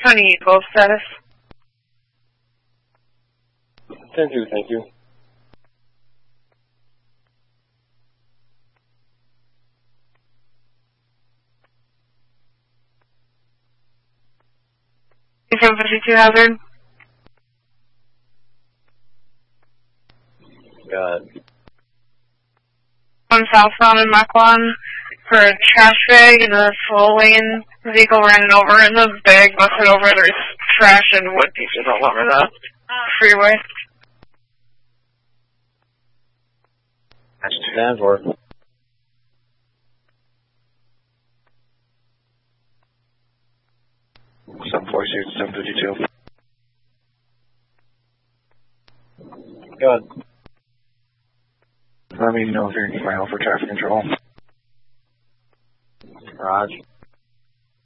Honey Eagle status. 10-2, thank you. From 52 Hazard. Got it. On southbound in Mach 1 for a trash bag in a slow lane. Vehicle ran it over and the bag busted over. There's trash and wood pieces all over the freeway. Stand for. Some 46, 752. Go ahead. Let me know if you're in final for traffic control. Raj.